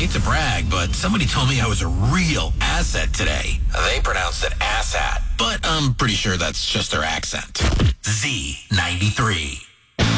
hate to brag, but somebody told me I was a real asset today. They pronounced it asshat, but I'm pretty sure that's just their accent. Z93.